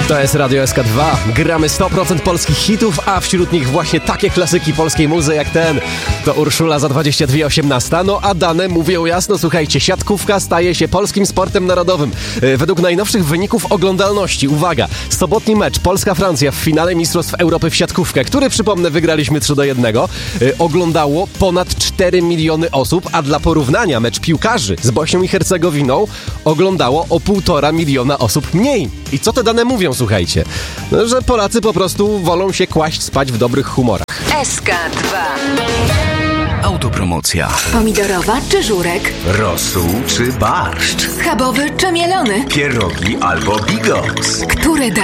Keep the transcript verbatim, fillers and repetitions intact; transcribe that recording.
To jest Radio S K dwa. Gramy sto procent polskich hitów, a wśród nich właśnie takie klasyki polskiej muzy jak ten. To Urszula za dwadzieścia dwie osiemnaście. No a dane mówią jasno, słuchajcie, siatkówka staje się polskim sportem narodowym. Według najnowszych wyników oglądalności, uwaga, sobotni mecz Polska-Francja w finale Mistrzostw Europy w siatkówkę, który, przypomnę, wygraliśmy trzy do jednego, oglądało ponad cztery miliony osób, a dla porównania mecz piłkarzy z Bośnią i Hercegowiną oglądało o półtora miliona osób mniej. I co te dane mówią, słuchajcie? No, że Polacy po prostu wolą się kłaść spać w dobrych humorach. S K dwa. Autopromocja. Pomidorowa czy żurek? Rosół czy barszcz? Schabowy czy mielony? Pierogi albo bigos? Które da